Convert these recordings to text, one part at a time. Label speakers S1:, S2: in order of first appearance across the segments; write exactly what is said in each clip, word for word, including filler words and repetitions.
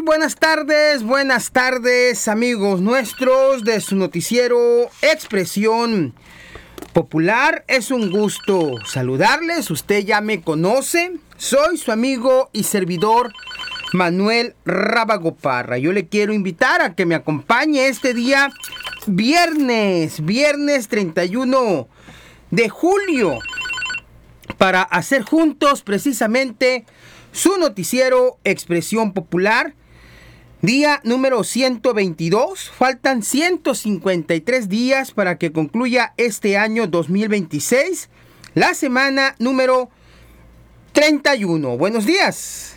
S1: buenas tardes, buenas tardes, amigos nuestros de su noticiero Expresión Popular. Es un gusto saludarles, usted ya me conoce, soy su amigo y servidor Manuel Rábago Parra. Yo le quiero invitar a que me acompañe este día viernes, viernes treinta y uno de julio, para hacer juntos precisamente su noticiero Expresión Popular, día número ciento veintidós. Faltan ciento cincuenta y tres días para que concluya este año dos mil veintiséis, la semana número treinta y uno. Buenos días.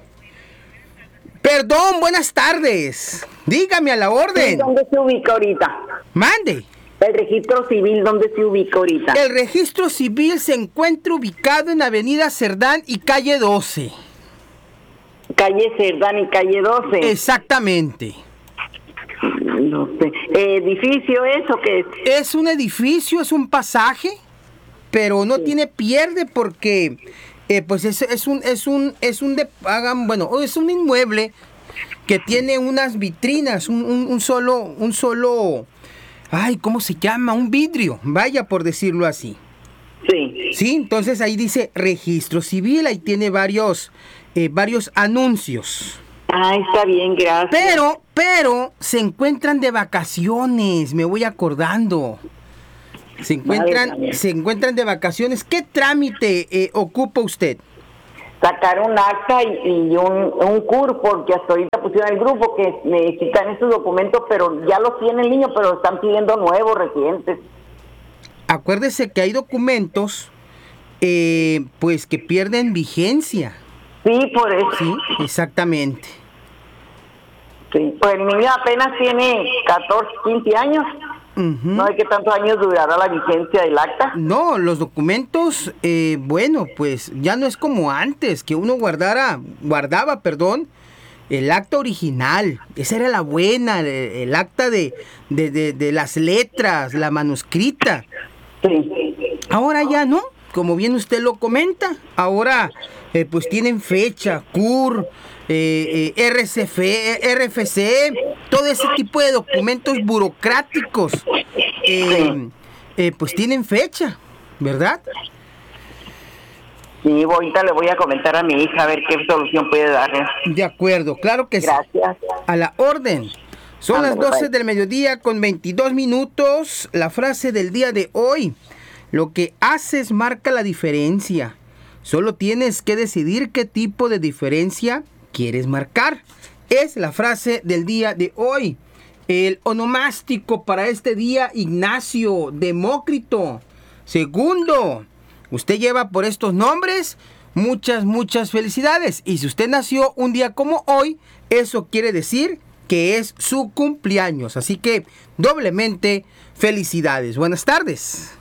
S1: Perdón, buenas tardes. Dígame a la orden.
S2: ¿Dónde se ubica ahorita?
S1: Mande.
S2: El registro civil, ¿dónde se ubica ahorita?
S1: El registro civil se encuentra ubicado en Avenida Cerdán y calle doce.
S2: Calle Cerdán y calle doce.
S1: Exactamente.
S2: No sé. ¿Edificio eso qué es?
S1: Es un edificio, es un pasaje, pero no sí. tiene pierde porque eh, pues es, es un es un es un de, hagan, bueno, es un inmueble que tiene unas vitrinas, un, un, un solo un solo ay, ¿cómo se llama? Un vidrio, vaya, por decirlo así.
S2: Sí.
S1: Sí, entonces ahí dice registro civil, ahí tiene varios eh, varios anuncios.
S2: Ah, está bien, gracias.
S1: Pero, pero, se encuentran de vacaciones, me voy acordando. Se encuentran, vale, se encuentran de vacaciones. ¿Qué trámite eh, ocupa usted?
S2: Sacar un acta y, y un, un C U R, porque hasta ahorita pusieron el grupo que necesitan esos documentos, pero ya los tiene el niño, pero están pidiendo nuevos, recientes.
S1: Acuérdese que hay documentos, eh, pues, que pierden vigencia.
S2: Sí, por eso.
S1: Sí, exactamente.
S2: Sí, pues el niño apenas tiene catorce, quince años. Uh-huh. No sé qué tantos años durará la vigencia del acta.
S1: No, los documentos, eh, bueno, pues ya no es como antes, que uno guardara, guardaba, perdón, el acta original. Esa era la buena, el, el acta de, de, de, de las letras, la manuscrita.
S2: Sí.
S1: Ahora ya no, como bien usted lo comenta, ahora eh, pues tienen fecha, C U R, eh, eh, R C F, R F C, todo ese tipo de documentos burocráticos, eh, eh, pues tienen fecha, ¿verdad?
S2: Sí, ahorita le voy a comentar a mi hija a ver qué solución puede darle.
S1: De acuerdo, claro que sí.
S2: Gracias.
S1: A la orden. Son
S2: Andale,
S1: las doce
S2: bye.
S1: del mediodía con veintidós minutos. La frase del día de hoy: lo que haces marca la diferencia. Solo tienes que decidir qué tipo de diferencia quieres marcar. Es la frase del día de hoy. El onomástico para este día: Ignacio Demócrito. Segundo, usted lleva por estos nombres, muchas, muchas felicidades. Y si usted nació un día como hoy, eso quiere decir que es su cumpleaños. Así que doblemente felicidades. Buenas tardes.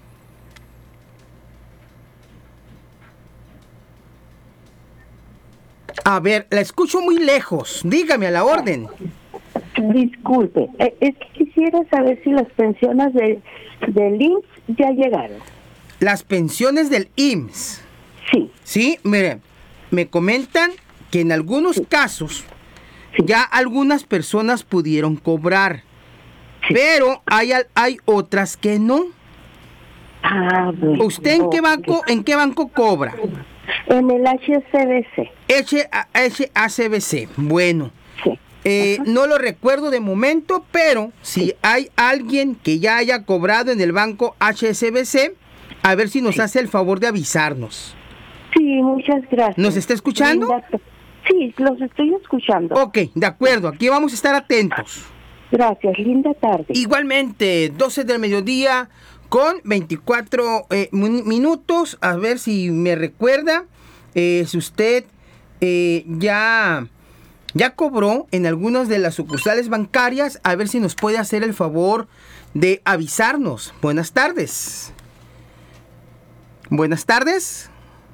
S1: A ver, la escucho muy lejos. Dígame a la orden.
S3: Disculpe, eh, es que quisiera saber si las pensiones de, del I M S S ya llegaron.
S1: Las pensiones del I M S S.
S3: Sí.
S1: Sí, mire, me comentan que en algunos sí. casos sí. ya algunas personas pudieron cobrar, sí. pero hay, hay otras que no.
S3: Ah, bueno.
S1: ¿Usted en qué banco, en qué banco cobra?
S3: En el H S B C.
S1: H S B C, bueno.
S3: Sí.
S1: Eh, no lo recuerdo de momento, pero si sí. hay alguien que ya haya cobrado en el banco H S B C, a ver si nos sí. hace el favor de avisarnos.
S3: Sí, muchas gracias.
S1: ¿Nos está escuchando?
S3: Linda, sí, los estoy escuchando.
S1: Ok, de acuerdo, aquí vamos a estar atentos.
S3: Gracias, linda tarde.
S1: Igualmente, doce del mediodía con veinticuatro eh, minutos, a ver si me recuerda, eh, si usted eh, ya, ya cobró en algunas de las sucursales bancarias, a ver si nos puede hacer el favor de avisarnos. Buenas tardes. Buenas tardes.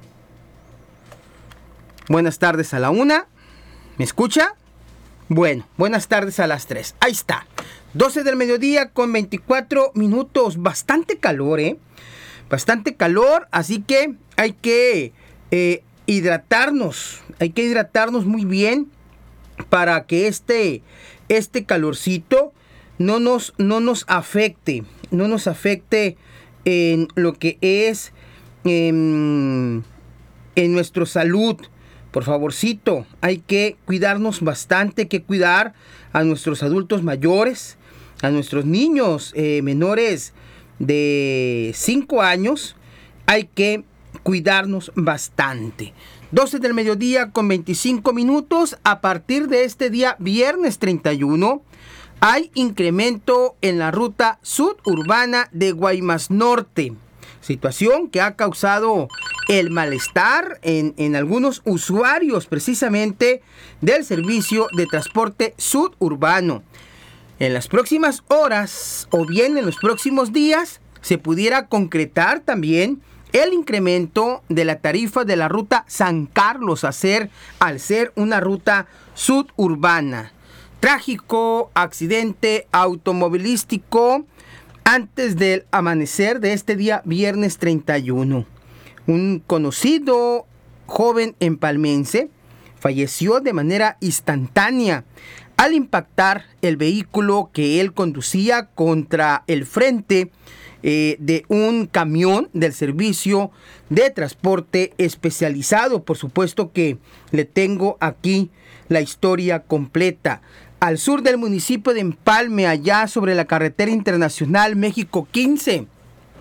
S1: Buenas tardes a la una. ¿Me escucha? Bueno, buenas tardes a las tres. Ahí está. doce del mediodía con veinticuatro minutos. Bastante calor, ¿eh? Bastante calor, así que hay que eh, hidratarnos. Hay que hidratarnos muy bien. para que este, este calorcito no nos, no nos afecte, no nos afecte en lo que es en, en nuestra salud. Por favorcito, hay que cuidarnos bastante, hay que cuidar a nuestros adultos mayores, a nuestros niños eh, menores de cinco años, hay que cuidarnos bastante. doce del mediodía con veinticinco minutos. A partir de este día, viernes treinta y uno, hay incremento en la ruta suburbana de Guaymas Norte. Situación que ha causado el malestar en, en algunos usuarios precisamente del servicio de transporte suburbano. En las próximas horas o bien en los próximos días se pudiera concretar también el incremento de la tarifa de la ruta San Carlos a ser, al ser una ruta suburbana. Trágico accidente automovilístico antes del amanecer de este día viernes treinta y uno. Un conocido joven empalmense falleció de manera instantánea al impactar el vehículo que él conducía contra el frente eh, de un camión del servicio de transporte especializado. Por supuesto que le tengo aquí la historia completa. Al sur del municipio de Empalme, allá sobre la carretera internacional México quince,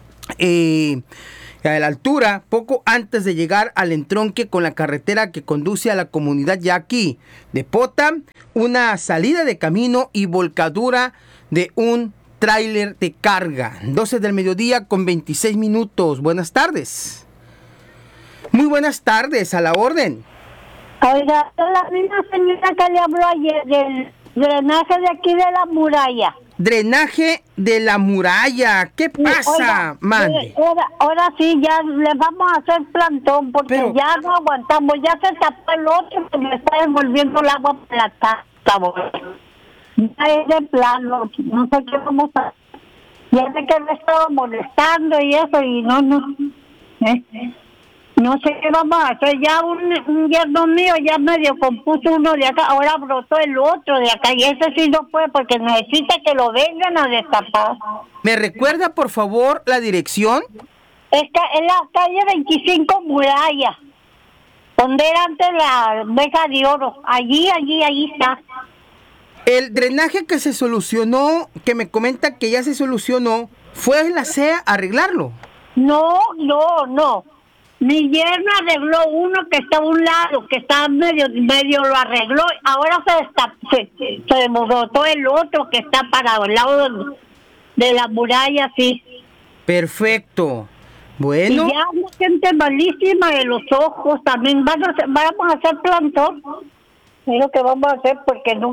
S1: eh, a la altura, poco antes de llegar al entronque con la carretera que conduce a la comunidad yaqui de Pota, una salida de camino y volcadura de un tráiler de carga. doce del mediodía con veintiséis minutos. Buenas tardes. Muy buenas tardes, a la orden.
S4: Oiga, la misma señora que le habló ayer del drenaje de aquí de la muralla.
S1: Drenaje de la muralla. ¿Qué pasa?
S4: Oiga,
S1: Mande.
S4: Ahora, ahora sí, ya le vamos a hacer plantón porque
S1: Pero,
S4: ya no aguantamos. Ya se tapó el otro que me está envolviendo el agua por la taza. Ya es de plano. No sé qué vamos a hacer. Ya sé que me estaba molestando y eso, y no, no. ¿Eh? No sé qué vamos a hacer. Ya un, un yerno mío ya medio compuso uno de acá, ahora brotó el otro de acá, y ese sí no puede porque necesita que lo vengan a destapar.
S1: ¿Me recuerda, por favor, la dirección?
S4: Está en la calle veinticinco Muralla, donde era antes la Vega de Oro. Allí, allí, allí está.
S1: El drenaje que se solucionó, que me comenta que ya se solucionó, ¿fue la C E A a arreglarlo?
S4: No, no, no. Mi yerno arregló uno que está a un lado, que está medio, medio lo arregló. Ahora se está, se, se desmontó el otro que está para el lado de, de la muralla, sí.
S1: Perfecto. Bueno.
S4: Y ya una gente malísima de los ojos también. Vamos a hacer, vamos a hacer plantón. Es lo que vamos a hacer porque no,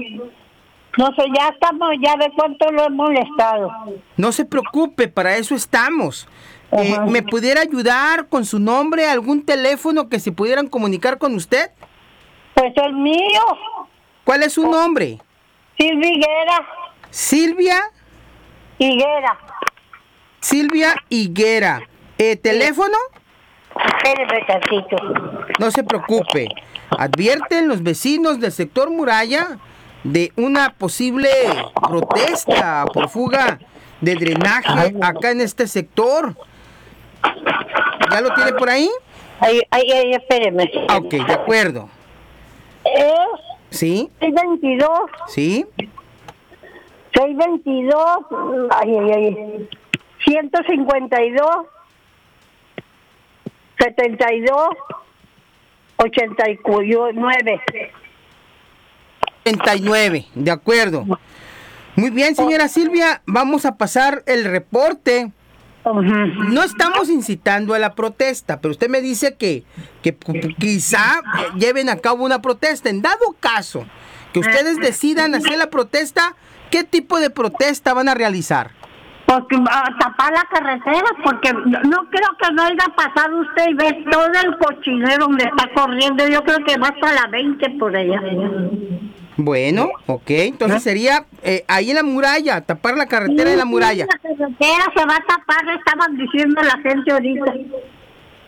S4: no sé, ya estamos, ya de cuánto lo hemos molestado.
S1: No se preocupe, para eso estamos. Eh, ¿Me pudiera ayudar con su nombre, algún teléfono que se pudieran comunicar con usted?
S4: Pues el mío.
S1: ¿Cuál es su nombre?
S4: Silvia Higuera.
S1: Silvia.
S4: Higuera.
S1: Silvia Higuera. Eh, ¿Teléfono?
S4: Espéreme tantito.
S1: No se preocupe. Advierten los vecinos del sector Muralla de una posible protesta por fuga de drenaje acá en este sector. ¿Ya lo tiene por ahí?
S4: Ahí, ahí, ahí, espéreme.
S1: Ah, ok, de acuerdo.
S4: Es
S1: ¿Sí?
S4: seis veintidós.
S1: ¿Sí?
S4: seis veintidós. Ay, ay, ay. ciento cincuenta y dos. setenta y dos. ochenta y nueve.
S1: ochenta y nueve, de acuerdo. Muy bien, señora Silvia, vamos a pasar el reporte. No estamos incitando a la protesta, pero usted me dice que, que quizá lleven a cabo una protesta. En dado caso que ustedes decidan hacer la protesta, ¿qué tipo de protesta van a realizar?
S4: Porque a tapar la carretera, porque no creo que no haya pasado usted y ve todo el cochinero donde está corriendo. Yo creo que va hasta la veinte por allá.
S1: Bueno, ok, entonces sería eh, ahí en la muralla, tapar la carretera de la muralla.
S4: La carretera se va a tapar, estaban diciendo la gente ahorita.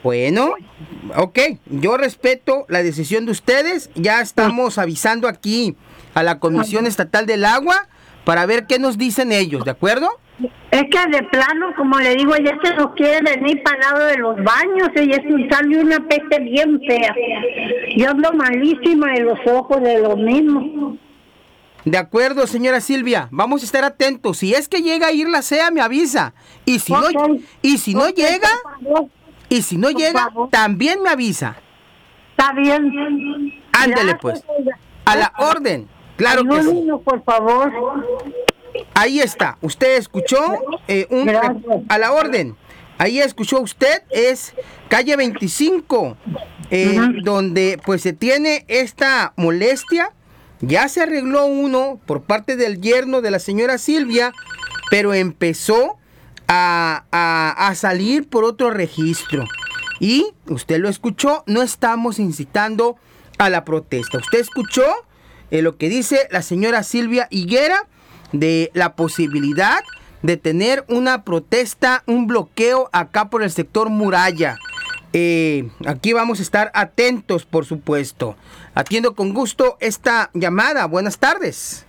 S1: Bueno, ok, yo respeto la decisión de ustedes. Ya estamos avisando aquí a la Comisión Estatal del Agua para ver qué nos dicen ellos, ¿de acuerdo?
S4: Es que de plano, como le digo, ya se nos quiere venir para el lado de los baños y es un sale una peste bien fea. Yo ando malísima de los ojos de los mismos.
S1: De acuerdo, señora Silvia, vamos a estar atentos. Si es que llega a ir la C E A, me avisa. Y si
S4: Okay.
S1: no, y si no
S4: Ok,
S1: llega,
S4: por favor.
S1: y si no
S4: Por
S1: llega,
S4: favor.
S1: también me avisa.
S4: Está bien.
S1: Ándele,
S4: Gracias,
S1: pues.
S4: oiga.
S1: A la orden. Claro que sí.
S4: Ayúdenos, por favor.
S1: Ahí está. Usted escuchó eh, un
S4: Gracias.
S1: a la orden. Ahí escuchó usted, es calle veinticinco, eh,
S4: Ujú.
S1: donde pues se tiene esta molestia. Ya se arregló uno por parte del yerno de la señora Silvia, pero empezó a, a, a salir por otro registro. Y usted lo escuchó, no estamos incitando a la protesta. Usted escuchó eh, lo que dice la señora Silvia Higuera de la posibilidad de tener una protesta, un bloqueo acá por el sector Muralla. Eh, aquí vamos a estar atentos, por supuesto. Atiendo con gusto esta llamada. Buenas tardes.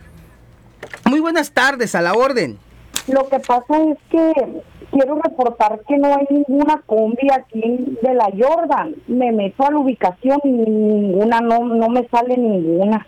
S1: Muy buenas tardes, a la orden.
S3: Lo que pasa es que quiero reportar que no hay ninguna combi aquí de la Jordan. Me meto a la ubicación y ninguna, no, no me sale ninguna.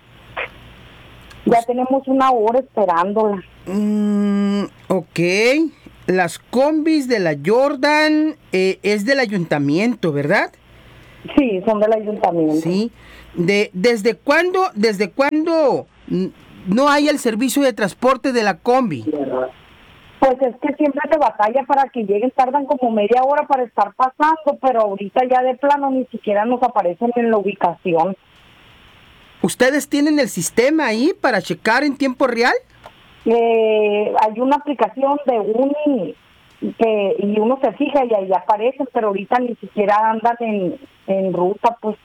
S3: Ya tenemos una hora esperándola.
S1: Mm, ok. Las combis de la Jordan eh, es del ayuntamiento, ¿verdad?
S3: Sí, son del ayuntamiento.
S1: Sí. De, ¿Desde cuándo, desde cuándo mm, no hay el servicio de transporte de la combi?
S3: Pues es que siempre se batalla para que lleguen, tardan como media hora para estar pasando, pero ahorita ya de plano ni siquiera nos aparecen en la ubicación.
S1: ¿Ustedes tienen el sistema ahí para checar en tiempo real?
S3: Eh, hay una aplicación de Uni que y uno se fija y ahí aparecen, pero ahorita ni siquiera andan en, en ruta, pues.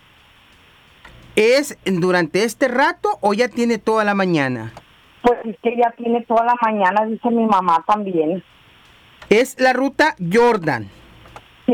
S1: ¿Es durante este rato o ya tiene toda la mañana?
S3: Pues es que ya tiene toda la mañana, dice mi mamá también.
S1: Es la ruta Jordan.
S3: Sí.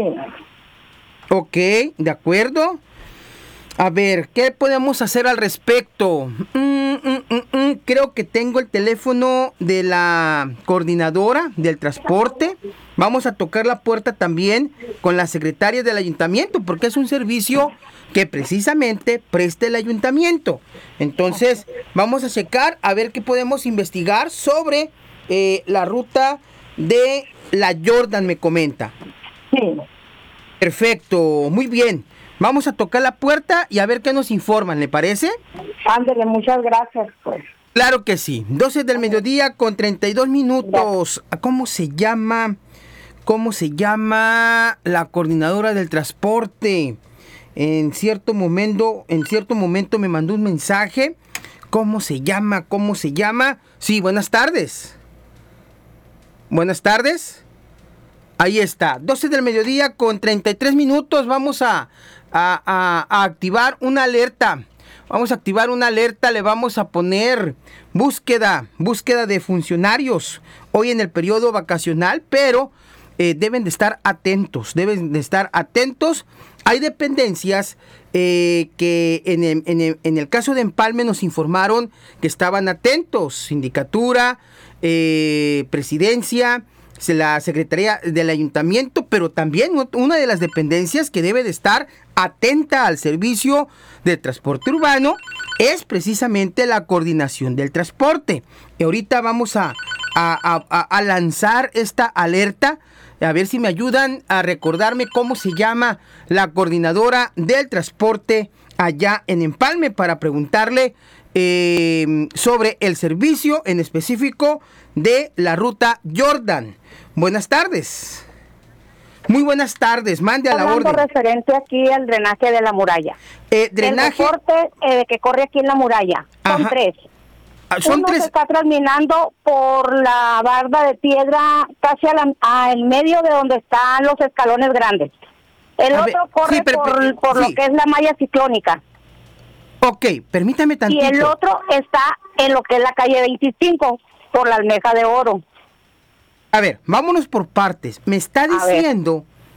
S1: Ok, de acuerdo. A ver, ¿qué podemos hacer al respecto? Mm, mm, mm, mm, creo que tengo el teléfono de la coordinadora del transporte. Vamos a tocar la puerta también con la secretaria del ayuntamiento, porque es un servicio que precisamente presta el ayuntamiento. Entonces, vamos a checar a ver qué podemos investigar sobre eh, la ruta de la Jordan, me comenta.
S3: Sí.
S1: Perfecto, muy bien. Vamos a tocar la puerta y a ver qué nos informan, ¿le parece?
S3: Ándele, muchas gracias, pues.
S1: Claro que sí. doce del mediodía con treinta y dos minutos. ¿Cómo se llama? ¿Cómo se llama la coordinadora del transporte? En cierto momento, en cierto momento me mandó un mensaje. ¿Cómo se llama? ¿Cómo se llama? Sí, buenas tardes. Buenas tardes. Ahí está, doce del mediodía con treinta y tres minutos. Vamos a, a, a, a activar una alerta. Vamos a activar una alerta, le vamos a poner búsqueda, búsqueda de funcionarios hoy en el periodo vacacional, pero eh, deben de estar atentos, deben de estar atentos. Hay dependencias eh, que en el, en, el, en el caso de Empalme nos informaron que estaban atentos, sindicatura, eh, presidencia, la Secretaría del Ayuntamiento, pero también una de las dependencias que debe de estar atenta al servicio de transporte urbano es precisamente la coordinación del transporte. Y ahorita vamos a, a, a, a lanzar esta alerta, a ver si me ayudan a recordarme cómo se llama la coordinadora del transporte allá en Empalme para preguntarle eh, sobre el servicio en específico de la ruta Jordan. Buenas tardes. Muy buenas tardes, mande a la
S5: Hablando
S1: orden.
S5: referente aquí al drenaje de la muralla.
S1: Eh, drenaje.
S5: El reporte eh, que corre aquí en la muralla. Son
S1: Ajá.
S5: tres.
S1: Ah, son
S5: Uno
S1: tres.
S5: se está terminando por la barda de piedra casi al medio de donde están los escalones grandes. El
S1: A
S5: otro
S1: ver,
S5: corre
S1: sí, pero-
S5: por,
S1: pero-
S5: por
S1: sí.
S5: lo que es la malla ciclónica.
S1: Ok, permítame tantito.
S5: Y el otro está en lo que es la calle veinticinco, por la Almeja de Oro.
S1: A ver, vámonos por partes. Me está
S5: ver.
S1: diciendo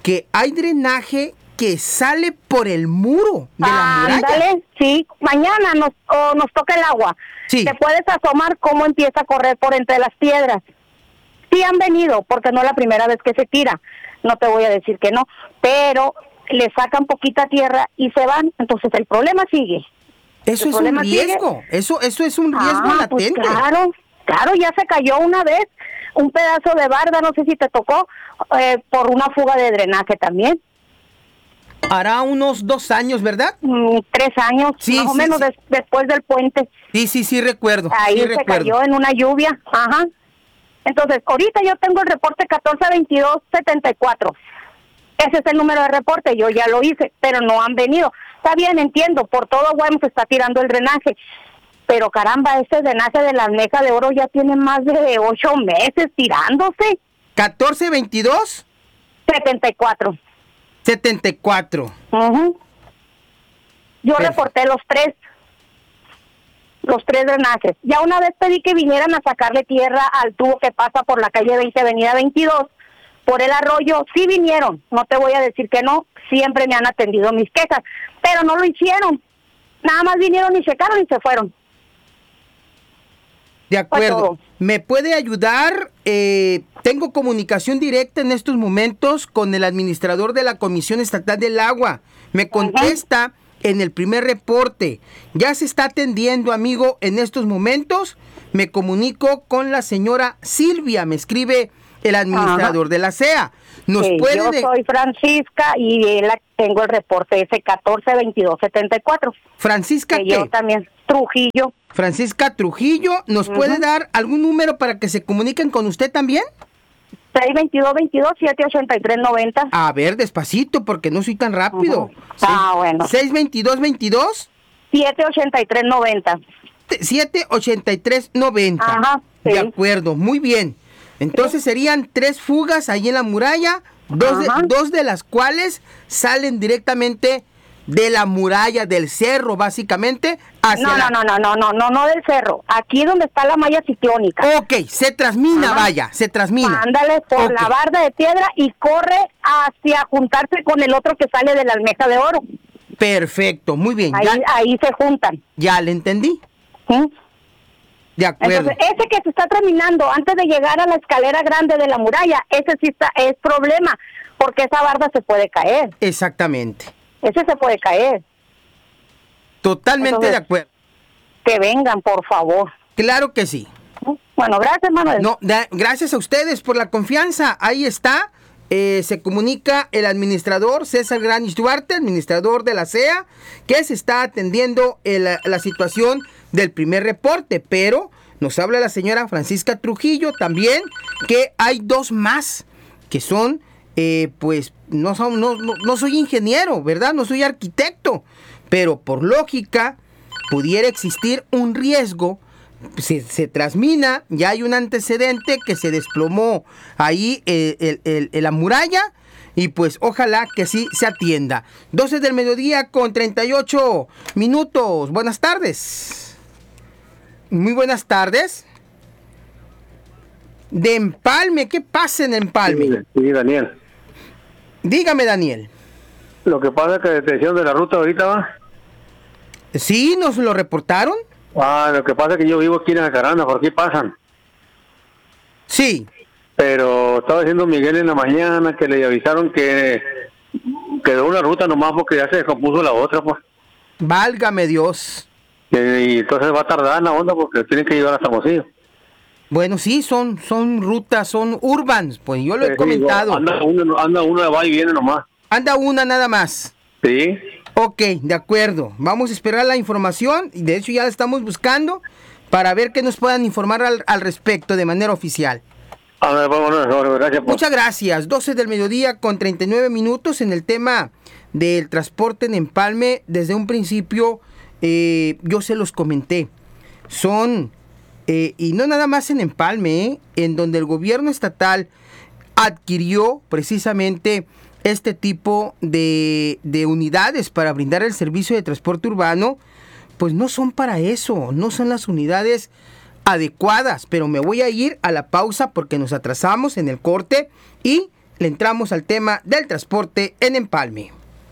S1: que hay drenaje que sale por el muro de la muralla.
S5: Ándale, sí, mañana nos, o nos toca el agua.
S1: Sí.
S5: Te puedes asomar cómo empieza a correr por entre las piedras. Sí han venido, porque no es la primera vez que se tira, no te voy a decir que no, pero le sacan poquita tierra y se van, entonces el problema sigue.
S1: Eso
S5: el
S1: es un
S5: problema
S1: riesgo,
S5: sigue.
S1: eso, eso es un riesgo
S5: Ah, pues
S1: latente.
S5: claro, claro, ya se cayó una vez un pedazo de barda, no sé si te tocó, eh, por una fuga de drenaje también.
S1: Hará unos dos años, ¿verdad?
S5: Mm, tres años,
S1: Sí,
S5: más o
S1: sí,
S5: menos
S1: sí.
S5: des- después del puente.
S1: Sí, sí, sí, recuerdo.
S5: Ahí
S1: sí,
S5: se
S1: recuerdo.
S5: cayó en una lluvia, ajá. Entonces, ahorita yo tengo el reporte catorce veintidós setenta y cuatro. Ese es el número de reporte, yo ya lo hice, pero no han venido. Está bien, entiendo, por todo Guaymas se está tirando el drenaje. Pero caramba, ese drenaje de la almeja de oro ya tiene más de ocho meses tirándose.
S1: catorce veintidós
S5: setenta y cuatro.
S1: setenta y cuatro.
S5: Ujú. Yo
S1: Perfecto.
S5: reporté los tres, los tres drenajes. Ya una vez pedí que vinieran a sacarle tierra al tubo que pasa por la calle veinte, avenida veintidós, por el arroyo. Sí vinieron, no te voy a decir que no, siempre me han atendido mis quejas, pero no lo hicieron. Nada más vinieron y checaron y se fueron.
S1: De acuerdo.
S5: todo.
S1: ¿Me puede ayudar? Eh, tengo comunicación directa en estos momentos con el administrador de la Comisión Estatal del Agua. Me contesta en el primer reporte. Ya se está atendiendo, amigo, en estos momentos. Me comunico con la señora Silvia, me escribe el administrador de la C E A. ¿Nos
S5: Sí,
S1: puede
S5: yo
S1: de-
S5: soy Francisca y la- tengo el reporte ese catorce veintidós setenta y cuatro.
S1: Francisca,
S5: Que yo
S1: ¿qué?
S5: también, Trujillo.
S1: Francisca Trujillo, ¿nos
S5: Ujú.
S1: puede dar algún número para que se comuniquen con usted también?
S5: seis veintidós veintidós siete ochenta y tres noventa.
S1: A ver, despacito, porque no soy tan rápido.
S5: Ujú. Ah, bueno.
S1: seis veintidós veintidós
S5: siete ochenta y tres noventa.
S1: siete ochenta y tres noventa.
S5: Ajá, sí.
S1: De acuerdo, muy bien. Entonces serían tres fugas ahí en la muralla, dos de,
S5: Ajá.
S1: dos de las cuales salen directamente de la muralla del cerro, básicamente, hacia
S5: No,
S1: la...
S5: no, no, no, no, no, no, no del cerro. Aquí donde está la malla ciclónica.
S1: Ok, se trasmina,
S5: Ajá.
S1: vaya, se trasmina.
S5: Ándale por
S1: Ok.
S5: la barda de piedra y corre hacia juntarse con el otro que sale de la almeja de oro.
S1: Perfecto, muy bien,
S5: Ahí,
S1: ya,
S5: ahí se juntan.
S1: ya le entendí.
S5: ¿Sí?
S1: De acuerdo.
S5: Entonces, ese que se está terminando antes de llegar a la escalera grande de la muralla, ese sí está, es problema, porque esa barda se puede caer.
S1: Exactamente.
S5: Ese se puede caer.
S1: Totalmente
S5: Entonces-
S1: de acuerdo.
S5: Que vengan, por favor.
S1: Claro que sí.
S5: Bueno, gracias, Manuel.
S1: No, da- gracias a ustedes por la confianza. Ahí está. Eh, se comunica el administrador César Granich Duarte, administrador de la C E A, que se está atendiendo el- la situación del primer reporte, pero nos habla la señora Francisca Trujillo también que hay dos más que son, eh, pues, no, son, no, no, no soy ingeniero, ¿verdad? No soy arquitecto, pero por lógica pudiera existir un riesgo. Se, se trasmina, ya hay un antecedente que se desplomó ahí eh, el, el- el- la muralla y pues ojalá que sí se atienda. doce del mediodía con treinta y ocho minutos. Buenas tardes. Muy buenas tardes. De Empalme, ¿qué pasa en Empalme?
S6: Sí, sí, Daniel.
S1: Dígame, Daniel.
S6: Lo que pasa es que detención de la ruta ahorita va.
S1: ¿Sí nos lo reportaron?
S6: Ah, lo que pasa es que yo vivo aquí en Jacaranda, por aquí pasan.
S1: Sí.
S6: Pero estaba diciendo Miguel en la mañana que le avisaron que quedó una ruta nomás porque ya se descompuso la otra, pues.
S1: Válgame Dios.
S6: Que- y entonces va a tardar la onda porque tienen que llegar hasta Hermosillo.
S1: Bueno, sí, son, son rutas, son urbans, pues yo lo he
S6: Sí,
S1: comentado.
S6: Anda uno, anda uno, va y viene nomás.
S1: Anda una nada más.
S6: Sí.
S1: Ok, de acuerdo. Vamos a esperar la información y de hecho ya la estamos buscando para ver qué nos puedan informar al, al respecto de manera oficial.
S6: A ver, vámonos, vámonos, gracias. Pues.
S1: Muchas gracias. doce del mediodía con treinta y nueve minutos en el tema del transporte en Empalme. Desde un principio eh, yo se los comenté. Son, eh, y no nada más en Empalme, eh, en donde el gobierno estatal adquirió precisamente este tipo de, de unidades para brindar el servicio de transporte urbano, pues no son para eso, no son las unidades adecuadas. Pero me voy a ir a la pausa porque nos atrasamos en el corte y le entramos al tema del transporte en Empalme.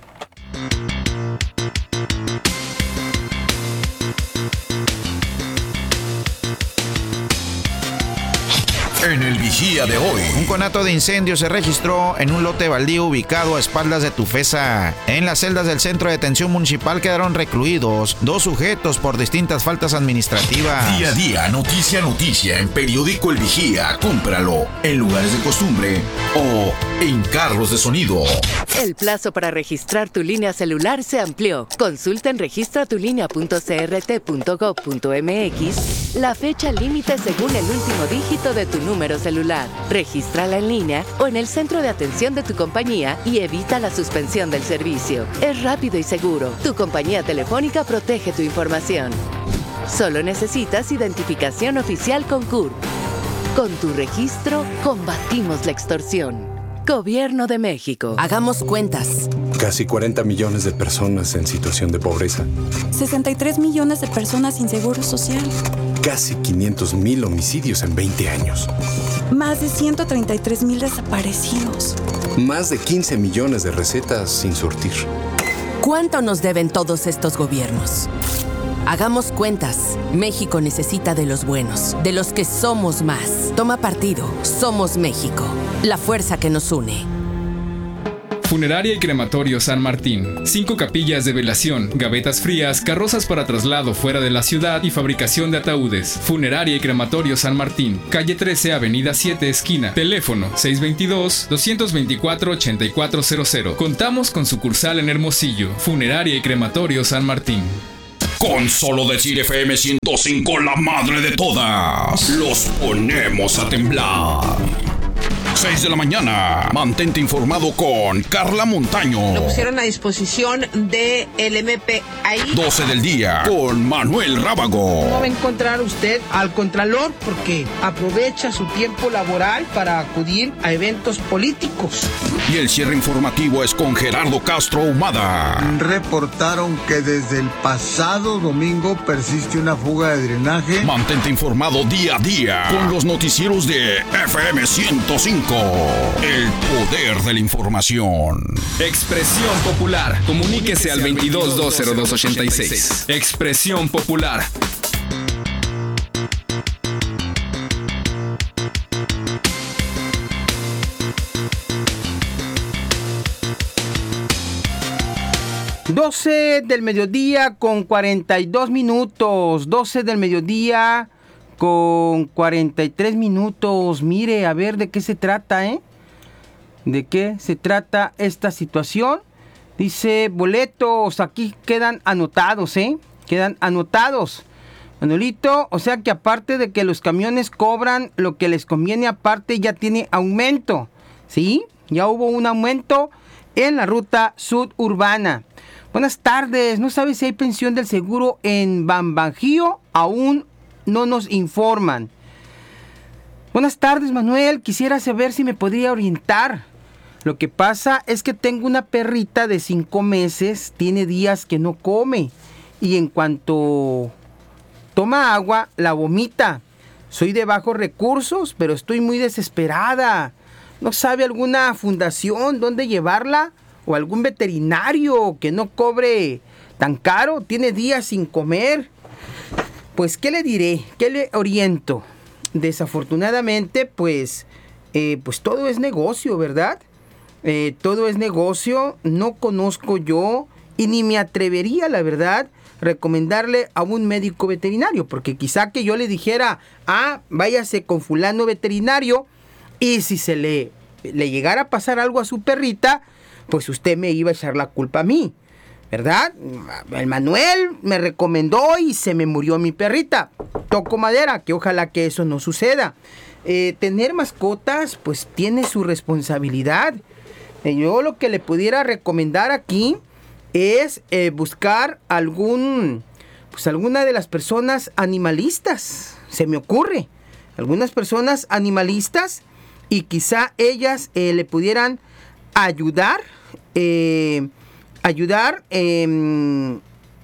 S7: En el Vigía de hoy,
S8: un conato de incendio se registró en un lote baldío ubicado a espaldas de Tufesa. En las celdas del Centro de Detención Municipal quedaron recluidos dos sujetos por distintas faltas administrativas.
S7: Día a día, noticia a noticia, en Periódico El Vigía. Cómpralo en lugares de costumbre o en carros de sonido.
S9: El plazo para registrar tu línea celular se amplió. Consulta en registra tu línea punto c r t punto gov punto m x la fecha límite según el último dígito de tu número celular. Regístrala en línea o en el centro de atención de tu compañía y evita la suspensión del servicio. Es rápido y seguro. Tu compañía telefónica protege tu información. Solo necesitas identificación oficial con C U R P. Con tu registro, combatimos la extorsión. Gobierno de México.
S10: Hagamos cuentas.
S11: Casi cuarenta millones de personas en situación de pobreza.
S12: sesenta y tres millones de personas sin seguro social.
S11: Casi quinientos mil homicidios en veinte años.
S12: Más de ciento treinta y tres mil desaparecidos.
S11: Más de quince millones de recetas sin surtir.
S10: ¿Cuánto nos deben todos estos gobiernos? Hagamos cuentas. México necesita de los buenos, de los que somos más. Toma partido. Somos México. La fuerza que nos une.
S13: Funeraria y Crematorio San Martín. Cinco capillas de velación, gavetas frías, carrozas para traslado fuera de la ciudad y fabricación de ataúdes. Funeraria y Crematorio San Martín. Calle trece, Avenida siete, esquina. Teléfono seis dos dos, dos dos cuatro, ocho cuatro cero cero. Contamos con sucursal en Hermosillo. Funeraria y Crematorio San Martín.
S7: Con solo decir F M ciento cinco, la madre de todas, los ponemos a temblar. seis de la mañana. Mantente informado con Carla Montaño.
S14: Lo pusieron a disposición de el M P ahí.
S7: doce del día con Manuel Rábago.
S1: No va a encontrar usted al Contralor porque aprovecha su tiempo laboral para acudir a eventos políticos.
S7: Y el cierre informativo es con Gerardo Castro Humada.
S15: Reportaron que desde el pasado domingo persiste una fuga de drenaje.
S7: Mantente informado día a día con los noticieros de F M ciento cinco. El poder de la información.
S13: Expresión Popular. Comuníquese al veintidós, dos cero dos, ochenta y seis. Expresión Popular.
S1: doce del mediodía con cuarenta y dos minutos. doce del mediodía con cuarenta y tres minutos. Mire, a ver de qué se trata, ¿eh? ¿De qué se trata esta situación? Dice, boletos, aquí quedan anotados, ¿eh? Quedan anotados. Manuelito, o sea que aparte de que los camiones cobran lo que les conviene, aparte ya tiene aumento, ¿sí? Ya hubo un aumento en la ruta suburbana. Buenas tardes, ¿no sabes si hay pensión del seguro en Bambajío? Aún no nos informan. Buenas tardes, Manuel, quisiera saber si me podría orientar. Lo que pasa es que tengo una perrita de cinco meses, tiene días que no come y en cuanto toma agua, la vomita. Soy de bajos recursos, pero estoy muy desesperada. ¿No sabe alguna fundación dónde llevarla? ¿O algún veterinario que no cobre tan caro? Tiene días sin comer. Pues, ¿qué le diré? ¿Qué le oriento? Desafortunadamente, pues, eh, pues todo es negocio, ¿verdad? Eh, todo es negocio. No conozco yo y ni me atrevería, la verdad, recomendarle a un médico veterinario, porque quizá que yo le dijera, ah, váyase con fulano veterinario, y si se le, le llegara a pasar algo a su perrita, pues usted me iba a echar la culpa a mí, ¿verdad? El Manuel me recomendó y se me murió mi perrita. Toco madera, que ojalá que eso no suceda. Eh, tener mascotas, pues tiene su responsabilidad. Eh, yo lo que le pudiera recomendar aquí es eh, buscar algún, pues alguna de las personas animalistas, se me ocurre, algunas personas animalistas, y quizá ellas eh, le pudieran ayudar, eh, ayudar eh,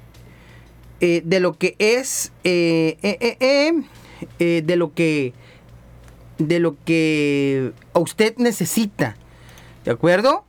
S1: eh, de lo que es, eh, eh, eh, eh, eh, de lo que, de lo que usted necesita. ¿De acuerdo?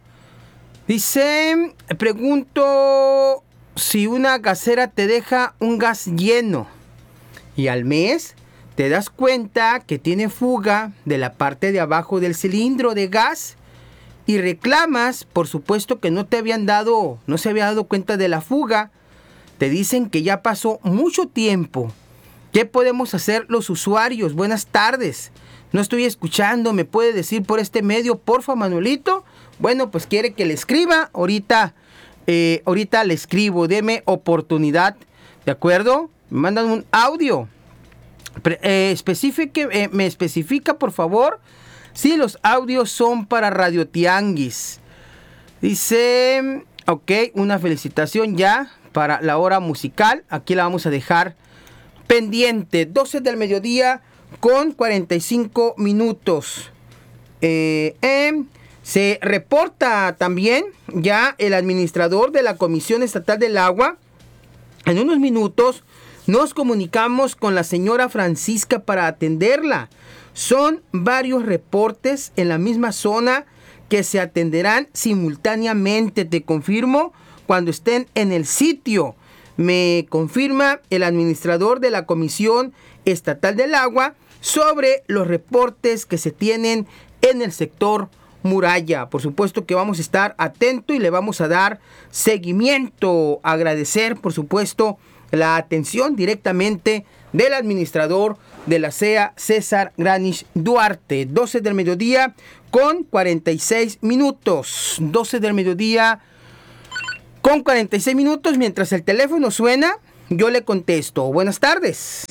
S1: Dice, pregunto si una gasera te deja un gas lleno y al mes te das cuenta que tiene fuga de la parte de abajo del cilindro de gas y reclamas, por supuesto que no te habían dado, no se había dado cuenta de la fuga. Te dicen que ya pasó mucho tiempo. ¿Qué podemos hacer los usuarios? Buenas tardes. No estoy escuchando. ¿Me puede decir por este medio, porfa, Manuelito? Bueno, pues quiere que le escriba. Ahorita, eh, ahorita le escribo. Deme oportunidad. ¿De acuerdo? Me mandan un audio. Pre- eh, especifique, eh, me especifica, por favor, si los audios son para Radio Tianguis. Dice, ok, una felicitación ya para la hora musical. Aquí la vamos a dejar pendiente. doce del mediodía con cuarenta y cinco minutos. Eh, eh, se reporta también ya el administrador de la Comisión Estatal del Agua. En unos minutos nos comunicamos con la señora Francisca para atenderla. Son varios reportes en la misma zona que se atenderán simultáneamente. Te confirmo cuando estén en el sitio. Me confirma el administrador de la Comisión Estatal del Agua sobre los reportes que se tienen en el sector Muralla. Por supuesto que vamos a estar atentos y le vamos a dar seguimiento. Agradecer, por supuesto, la atención directamente del administrador de la C E A, César Granich Duarte. doce del mediodía con cuarenta y seis minutos. doce del mediodía con cuarenta y seis minutos. Mientras el teléfono suena, yo le contesto. Buenas tardes.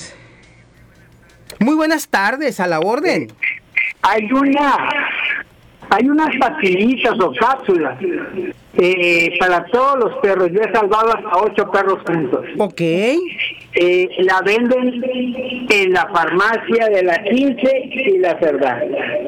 S1: Muy buenas tardes, a la orden.
S16: Hay una, hay unas pastillitas o cápsulas eh, para todos los perros. Yo he salvado hasta ocho perros juntos.
S1: Ok.
S16: Eh, la venden en la farmacia de la quince y la Cerdán.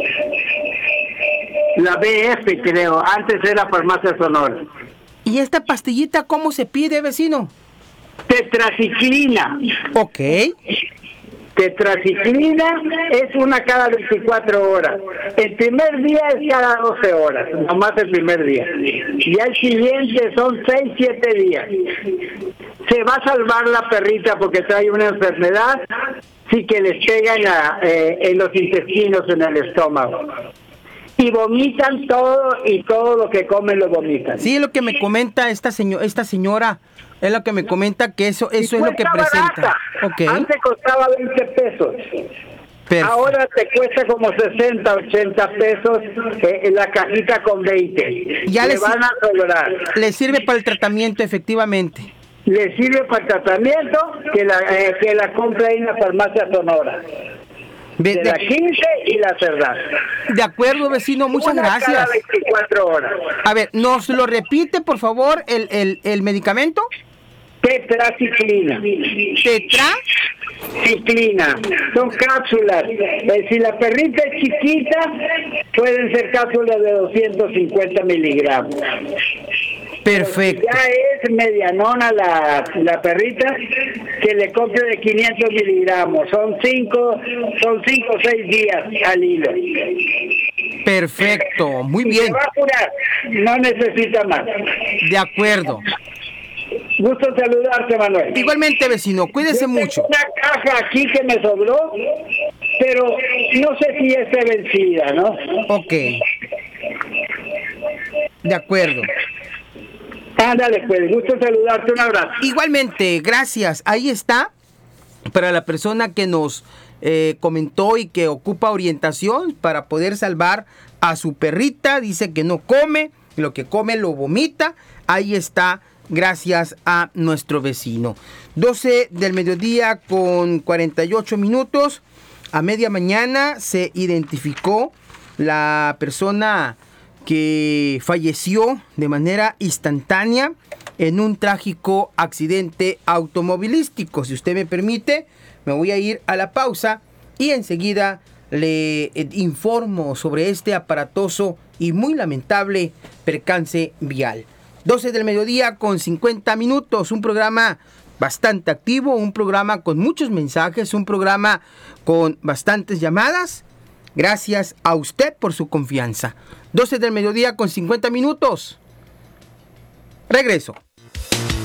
S16: La B F, creo. Antes era Farmacia Sonora.
S1: ¿Y esta pastillita cómo se pide, vecino?
S16: Tetraciclina.
S1: Ok.
S16: Tetraciclina es una cada veinticuatro horas. El primer día es cada doce horas, nomás el primer día. Y al siguiente son seis, siete días. Se va a salvar la perrita porque trae una enfermedad, sí que les pega en, la, eh, en los intestinos, en el estómago. Y vomitan todo y todo lo que comen lo vomitan.
S1: Sí, es lo que me comenta esta, señor, esta señora. Es lo que me comenta que eso, eso es lo que presenta. Okay.
S16: Antes costaba veinte pesos. Perfecto. Ahora te cuesta como sesenta, ochenta pesos eh, la cajita con veinte.
S1: Ya le
S16: van a sobrar.
S1: Le sirve para el tratamiento, efectivamente.
S16: Le sirve para el tratamiento que la, eh, que la compra en la farmacia Sonora. De, de la quince y la Cerdán.
S1: De acuerdo, vecino, muchas
S16: Una
S1: gracias.
S16: Cada veinticuatro horas.
S1: A ver, ¿nos lo repite, por favor, el, el, el medicamento?
S16: Tetraciclina.
S1: ¿Tetra?
S16: Ciclina. Son cápsulas. Eh, si la perrita es chiquita, pueden ser cápsulas de doscientos cincuenta miligramos.
S1: Perfecto.
S16: Ya es medianona la, la perrita, que le compre de quinientos miligramos. Son cinco, son cinco o seis días al hilo.
S1: Perfecto, muy bien.
S16: Se va a curar, no necesita más.
S1: De acuerdo.
S16: Gusto saludarte, Manuel.
S1: Igualmente, vecino, cuídese mucho.
S16: Una caja aquí que me sobró, pero no sé si esté vencida, ¿no?
S1: Ok. De acuerdo.
S16: Ándale, pues, gusto saludarte, un abrazo.
S1: Igualmente, gracias. Ahí está, para la persona que nos eh, comentó y que ocupa orientación para poder salvar a su perrita. Dice que no come, lo que come lo vomita. Ahí está, gracias a nuestro vecino. doce del mediodía con cuarenta y ocho minutos. A media mañana se identificó la persona que falleció de manera instantánea en un trágico accidente automovilístico. Si usted me permite, me voy a ir a la pausa y enseguida le informo sobre este aparatoso y muy lamentable percance vial. doce del mediodía con cincuenta minutos, un programa bastante activo, un programa con muchos mensajes, un programa con bastantes llamadas. Gracias a usted por su confianza. doce del mediodía con cincuenta minutos. Regreso.